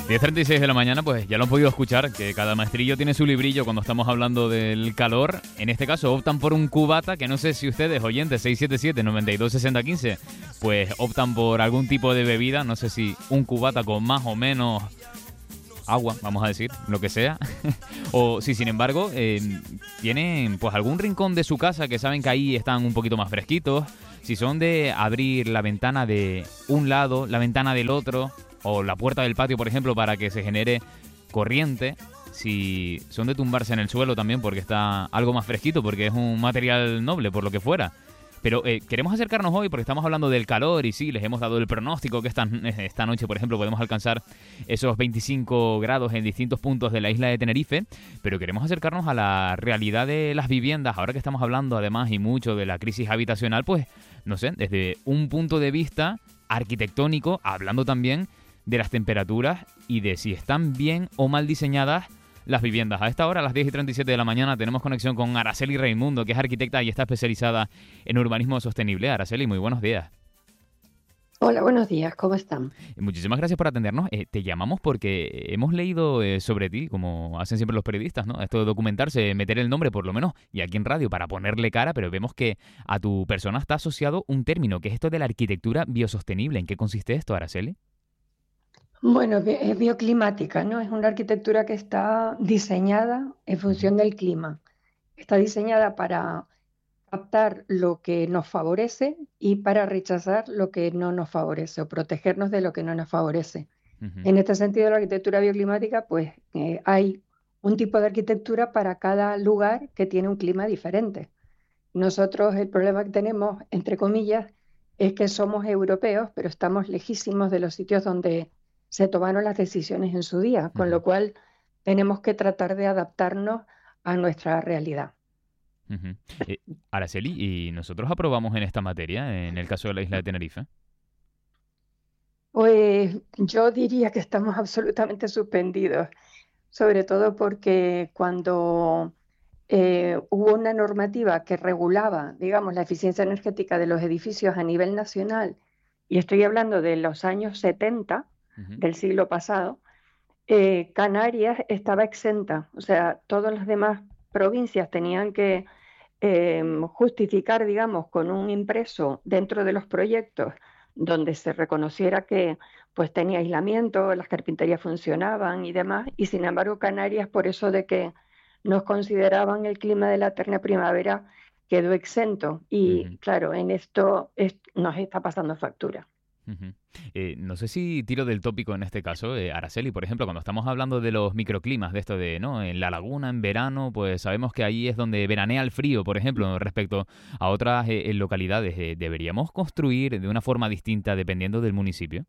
10:36 de la mañana, pues ya lo han podido escuchar, que cada maestrillo tiene su librillo cuando estamos hablando del calor. En este caso optan por un cubata, que no sé si ustedes, oyentes, 677-926015, pues optan por algún tipo de bebida, no sé si un cubata con más o menos agua, vamos a decir, lo que sea. O si sin embargo tienen pues algún rincón de su casa que saben que ahí están un poquito más fresquitos. Si son de abrir la ventana de un lado, la ventana del otro, o la puerta del patio, por ejemplo, para que se genere corriente. Si son de tumbarse en el suelo también porque está algo más fresquito, porque es un material noble, por lo que fuera. Pero queremos acercarnos hoy porque estamos hablando del calor y sí, les hemos dado el pronóstico que esta noche, por ejemplo, podemos alcanzar esos 25 grados en distintos puntos de la isla de Tenerife, pero queremos acercarnos a la realidad de las viviendas, ahora que estamos hablando además y mucho de la crisis habitacional, pues, no sé, desde un punto de vista arquitectónico, hablando también de las temperaturas y de si están bien o mal diseñadas las viviendas. A esta hora, a las 10:37 de la mañana, tenemos conexión con Araceli Raimundo, que es arquitecta y está especializada en urbanismo sostenible. Araceli, muy buenos días. Hola, buenos días, ¿cómo están? Muchísimas gracias por atendernos. Te llamamos porque hemos leído sobre ti, como hacen siempre los periodistas, ¿no? Esto de documentarse, meter el nombre por lo menos, y aquí en radio para ponerle cara, pero vemos que a tu persona está asociado un término, que es esto de la arquitectura biosostenible. ¿En qué consiste esto, Araceli? Bueno, es bioclimática, ¿no? Es una arquitectura que está diseñada en Ujú, función del clima. Está diseñada para captar lo que nos favorece y para rechazar lo que no nos favorece o protegernos de lo que no nos favorece. ujú, En este sentido, la arquitectura bioclimática, pues hay un tipo de arquitectura para cada lugar que tiene un clima diferente. Nosotros el problema que tenemos, entre comillas, es que somos europeos, pero estamos lejísimos de los sitios donde se tomaron las decisiones en su día, con ujú, lo cual tenemos que tratar de adaptarnos a nuestra realidad. ujú. Eh, Araceli, ¿y nosotros aprobamos en esta materia, en el caso de la isla de Tenerife? Pues yo diría que estamos absolutamente suspendidos, sobre todo porque cuando hubo una normativa que regulaba, digamos, la eficiencia energética de los edificios a nivel nacional, y estoy hablando de los años 70 Ujú, del siglo pasado, Canarias estaba exenta, o sea, todas las demás provincias tenían que justificar, digamos, con un impreso dentro de los proyectos donde se reconociera que pues tenía aislamiento, las carpinterías funcionaban y demás, y sin embargo Canarias, por eso de que nos consideraban el clima de la eterna primavera, quedó exento. ujú. Y claro, en esto nos está pasando factura. Ujú. No sé si tiro del tópico en este caso, Araceli, por ejemplo, cuando estamos hablando de los microclimas, de esto de, ¿no? En la laguna, en verano, pues sabemos que ahí es donde veranea el frío, por ejemplo, respecto a otras localidades. ¿Deberíamos construir de una forma distinta dependiendo del municipio?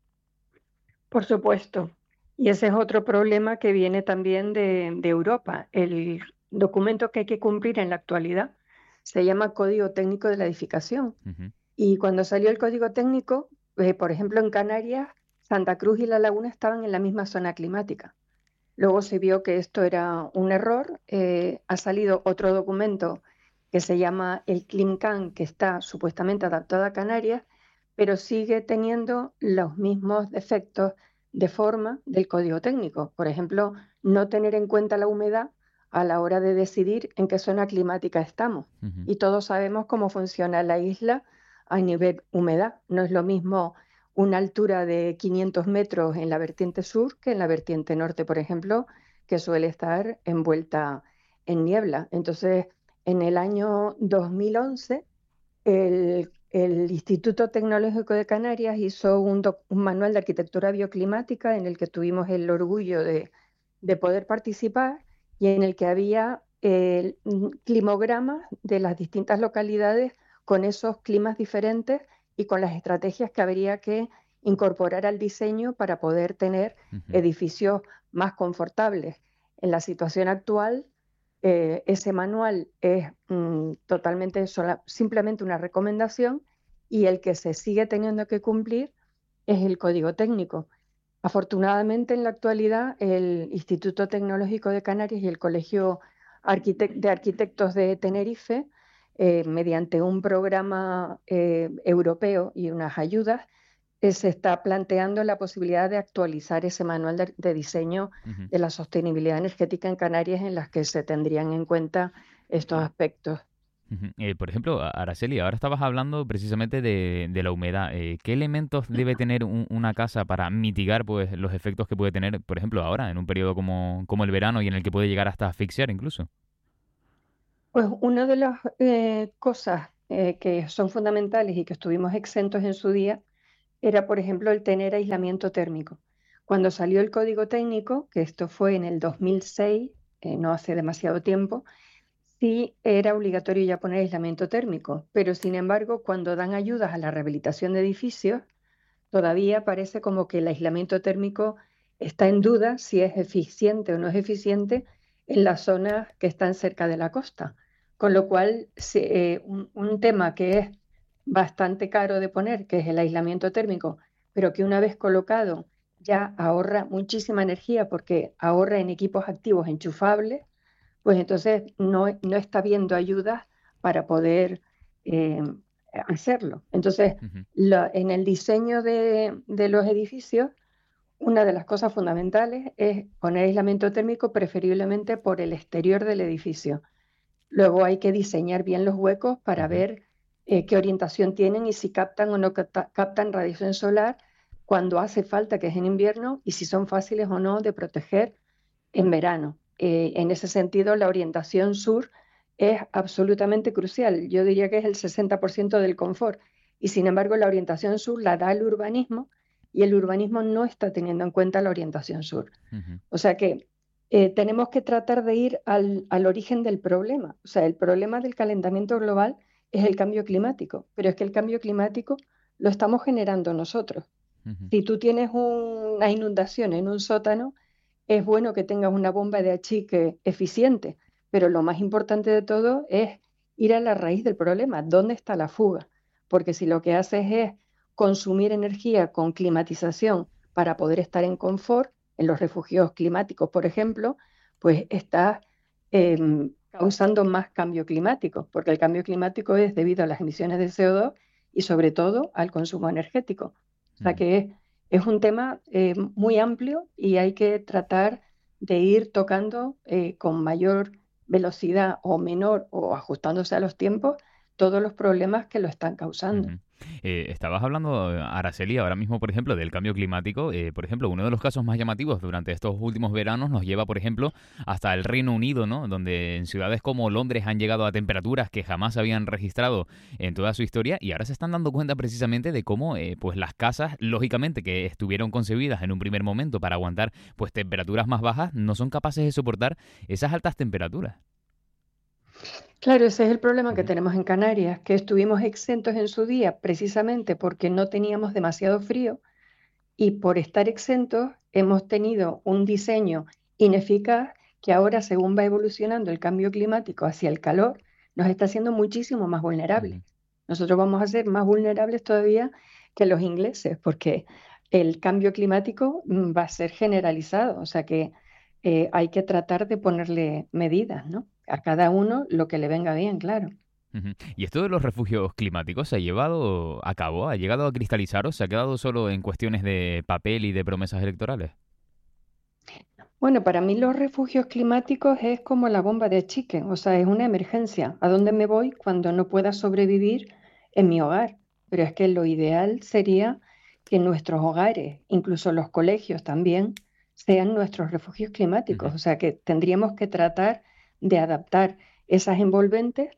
Por supuesto. Y ese es otro problema que viene también de Europa. El documento que hay que cumplir en la actualidad se llama Código Técnico de la Edificación. Ujú, Y cuando salió el Código Técnico, por ejemplo, en Canarias, Santa Cruz y La Laguna estaban en la misma zona climática. Luego se vio que esto era un error. Ha salido otro documento que se llama el ClimCan, que está supuestamente adaptado a Canarias, pero sigue teniendo los mismos defectos de forma del código técnico. Por ejemplo, no tener en cuenta la humedad a la hora de decidir en qué zona climática estamos. ujú, Y todos sabemos cómo funciona la isla a nivel humedad. No es lo mismo una altura de 500 metros en la vertiente sur que en la vertiente norte, por ejemplo, que suele estar envuelta en niebla. Entonces, en el año 2011, el Instituto Tecnológico de Canarias hizo un manual de arquitectura bioclimática en el que tuvimos el orgullo de poder participar y en el que había climogramas de las distintas localidades con esos climas diferentes y con las estrategias que habría que incorporar al diseño para poder tener ujú, edificios más confortables. En la situación actual, ese manual es totalmente simplemente una recomendación y el que se sigue teniendo que cumplir es el código técnico. Afortunadamente, en la actualidad, el Instituto Tecnológico de Canarias y el Colegio de Arquitectos de Tenerife, mediante un programa europeo y unas ayudas, se está planteando la posibilidad de actualizar ese manual de diseño Ujú. de la sostenibilidad energética en Canarias en las que se tendrían en cuenta estos aspectos. Ujú. Por ejemplo, Araceli, ahora estabas hablando precisamente de la humedad. ¿Qué elementos debe tener una casa para mitigar pues, los efectos que puede tener, por ejemplo, ahora, en un periodo como el verano y en el que puede llegar hasta asfixiar incluso? Pues una de las cosas que son fundamentales y que estuvimos exentos en su día era, por ejemplo, el tener aislamiento térmico. Cuando salió el código técnico, que esto fue en el 2006, no hace demasiado tiempo, sí era obligatorio ya poner aislamiento térmico, pero sin embargo, cuando dan ayudas a la rehabilitación de edificios, todavía parece como que el aislamiento térmico está en duda si es eficiente o no es eficiente en las zonas que están cerca de la costa. Con lo cual, un tema que es bastante caro de poner, que es el aislamiento térmico, pero que una vez colocado ya ahorra muchísima energía porque ahorra en equipos activos enchufables, pues entonces no está viendo ayudas para poder eh, hacerlo. Entonces, Ujú, en el diseño de los edificios, una de las cosas fundamentales es poner aislamiento térmico preferiblemente por el exterior del edificio. Luego hay que diseñar bien los huecos para ujú, ver qué orientación tienen y si captan o no captan radiación solar cuando hace falta, que es en invierno, y si son fáciles o no de proteger en verano. En ese sentido, la orientación sur es absolutamente crucial. Yo diría que es el 60% del confort. Y sin embargo, la orientación sur la da el urbanismo y el urbanismo no está teniendo en cuenta la orientación sur. ujú, O sea que tenemos que tratar de ir al origen del problema. O sea, el problema del calentamiento global es el cambio climático, pero es que el cambio climático lo estamos generando nosotros. ujú, Si tú tienes una inundación en un sótano, es bueno que tengas una bomba de achique eficiente, pero lo más importante de todo es ir a la raíz del problema. ¿Dónde está la fuga? Porque si lo que haces es consumir energía con climatización para poder estar en confort, en los refugios climáticos, por ejemplo, pues estás causando más cambio climático, porque el cambio climático es debido a las emisiones de CO2 y sobre todo al consumo energético. O sea ujú. que es un tema muy amplio y hay que tratar de ir tocando con mayor velocidad o menor o ajustándose a los tiempos todos los problemas que lo están causando. Ujú. Estabas hablando, Araceli, ahora mismo, por ejemplo, del cambio climático. Por ejemplo, uno de los casos más llamativos durante estos últimos veranos nos lleva, por ejemplo, hasta el Reino Unido, ¿no? Donde en ciudades como Londres han llegado a temperaturas que jamás habían registrado en toda su historia y ahora se están dando cuenta precisamente de cómo, pues las casas, lógicamente, que estuvieron concebidas en un primer momento para aguantar, pues temperaturas más bajas, no son capaces de soportar esas altas temperaturas. Claro, ese es el problema que Ujú, tenemos en Canarias, que estuvimos exentos en su día precisamente porque no teníamos demasiado frío y por estar exentos hemos tenido un diseño ineficaz que ahora, según va evolucionando el cambio climático hacia el calor, nos está haciendo muchísimo más vulnerables. ujú, Nosotros vamos a ser más vulnerables todavía que los ingleses, porque el cambio climático va a ser generalizado, o sea que hay que tratar de ponerle medidas, ¿no? A cada uno lo que le venga bien, claro. ujú. ¿Y esto de los refugios climáticos se ha llevado a cabo? ¿Ha llegado a cristalizar o se ha quedado solo en cuestiones de papel y de promesas electorales? Bueno, para mí los refugios climáticos es como la bomba de achique, o sea, es una emergencia. ¿A dónde me voy cuando no pueda sobrevivir en mi hogar? Pero es que lo ideal sería que nuestros hogares, incluso los colegios también, sean nuestros refugios climáticos. Ujú, O sea, que tendríamos que tratar de adaptar esas envolventes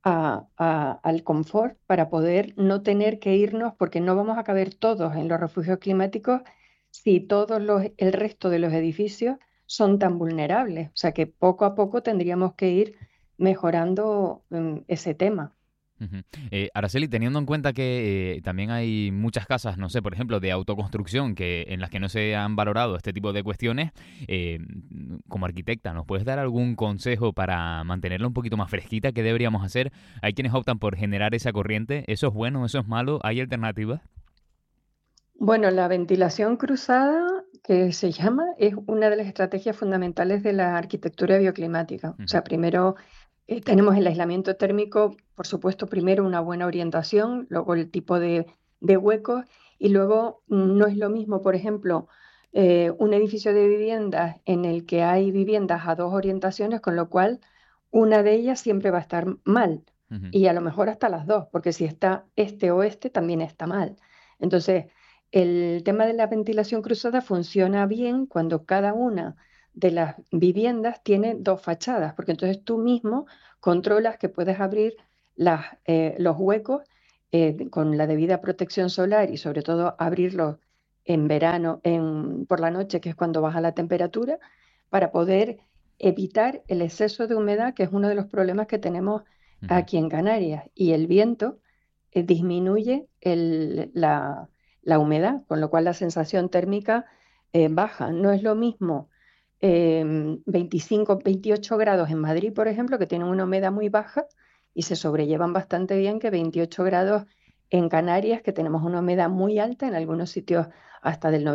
al confort para poder no tener que irnos, porque no vamos a caber todos en los refugios climáticos si el resto de los edificios son tan vulnerables. O sea que poco a poco tendríamos que ir mejorando ese tema. ujú. Araceli, teniendo en cuenta que también hay muchas casas, no sé, por ejemplo, de autoconstrucción en las que no se han valorado este tipo de cuestiones, como arquitecta, ¿nos puedes dar algún consejo para mantenerla un poquito más fresquita? ¿Qué deberíamos hacer? Hay quienes optan por generar esa corriente. ¿Eso es bueno? ¿Eso es malo? ¿Hay alternativas? Bueno, la ventilación cruzada, que se llama, es una de las estrategias fundamentales de la arquitectura bioclimática. O Ujú, sea, primero tenemos el aislamiento térmico, por supuesto, primero una buena orientación, luego el tipo de de huecos y luego no es lo mismo, por ejemplo, un edificio de viviendas en el que hay viviendas a dos orientaciones, con lo cual una de ellas siempre va a estar mal Ujú, y a lo mejor hasta las dos, porque si está este-oeste también está mal. Entonces, el tema de la ventilación cruzada funciona bien cuando cada una de las viviendas tiene dos fachadas, porque entonces tú mismo controlas que puedes abrir los huecos con la debida protección solar y sobre todo abrirlos en verano, por la noche, que es cuando baja la temperatura, para poder evitar el exceso de humedad, que es uno de los problemas que tenemos ujú. aquí en Canarias. Y el viento disminuye la humedad, con lo cual la sensación térmica baja. No es lo mismo 25, 28 grados en Madrid, por ejemplo, que tienen una humedad muy baja y se sobrellevan bastante bien, que 28 grados en Canarias, que tenemos una humedad muy alta, en algunos sitios hasta del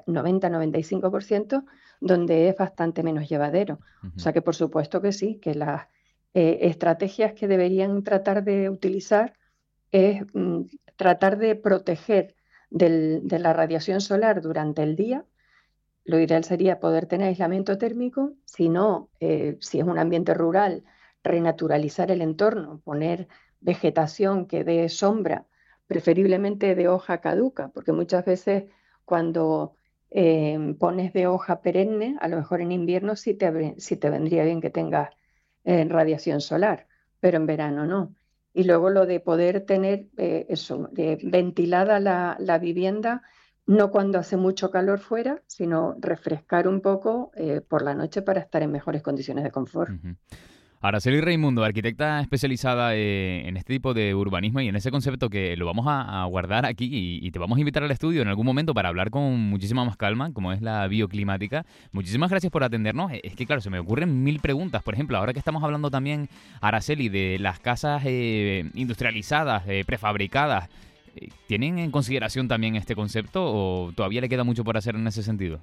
90-95%, donde es bastante menos llevadero. O Ujú, sea que por supuesto que sí, que las estrategias que deberían tratar de utilizar es tratar de proteger de la radiación solar durante el día. Lo ideal sería poder tener aislamiento térmico, si no, si es un ambiente rural, renaturalizar el entorno, poner vegetación que dé sombra, preferiblemente de hoja caduca, porque muchas veces cuando pones de hoja perenne, a lo mejor en invierno sí te vendría bien que tengas radiación solar, pero en verano no. Y luego lo de poder tener ventilada la vivienda no cuando hace mucho calor fuera, sino refrescar un poco por la noche para estar en mejores condiciones de confort. ujú. Araceli Raimundo, arquitecta especializada en este tipo de urbanismo y en ese concepto que lo vamos a guardar aquí y te vamos a invitar al estudio en algún momento para hablar con muchísima más calma, como es la bioclimática. Muchísimas gracias por atendernos. Es que, claro, se me ocurren mil preguntas. Por ejemplo, ahora que estamos hablando también, Araceli, de las casas industrializadas, prefabricadas, ¿tienen en consideración también este concepto o todavía le queda mucho por hacer en ese sentido?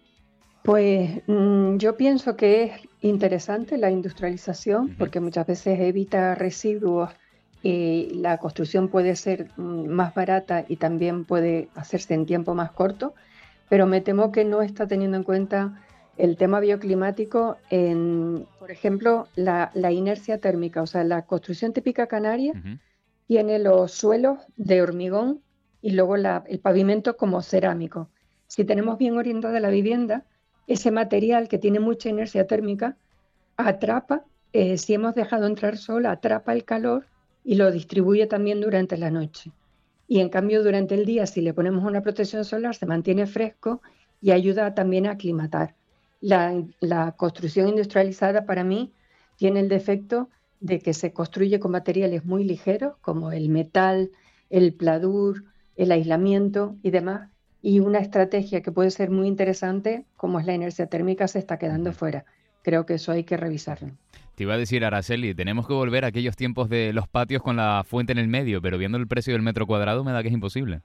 Pues yo pienso que es interesante la industrialización Ujú, porque muchas veces evita residuos y la construcción puede ser más barata y también puede hacerse en tiempo más corto, pero me temo que no está teniendo en cuenta el tema bioclimático en, por ejemplo, la inercia térmica. O sea, la construcción típica canaria ujú, tiene los suelos de hormigón y luego el pavimento como cerámico. Si tenemos bien orientada la vivienda, ese material que tiene mucha inercia térmica atrapa, si hemos dejado entrar sol, atrapa el calor y lo distribuye también durante la noche. Y en cambio, durante el día, si le ponemos una protección solar, se mantiene fresco y ayuda también a aclimatar. La construcción industrializada para mí tiene el defecto de que se construye con materiales muy ligeros, como el metal, el pladur, el aislamiento y demás, y una estrategia que puede ser muy interesante, como es la inercia térmica, se está quedando ujú. fuera. Creo que eso hay que revisarlo. Te iba a decir, Araceli, tenemos que volver a aquellos tiempos de los patios con la fuente en el medio, pero viendo el precio del metro cuadrado me da que es imposible.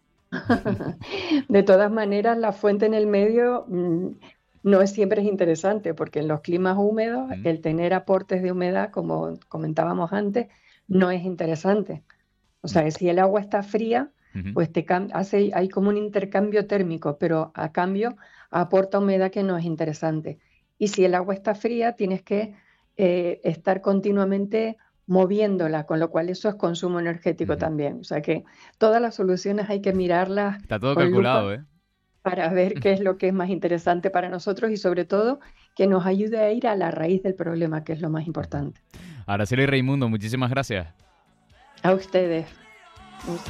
De todas maneras, la fuente en el medio no es siempre es interesante, porque en los climas húmedos ¿Mm? el tener aportes de humedad, como comentábamos antes, no es interesante. O sea, que si el agua está fría, Ujú. pues hay como un intercambio térmico, pero a cambio aporta humedad que no es interesante. Y si el agua está fría, tienes que estar continuamente moviéndola, con lo cual eso es consumo energético Ujú. también. O sea que todas las soluciones hay que mirarlas Está todo con calculado, lupa ¿eh? para ver qué es lo que es más interesante para nosotros y sobre todo que nos ayude a ir a la raíz del problema, que es lo más Ujú. importante. Araceli Raimundo, muchísimas gracias. A ustedes. Un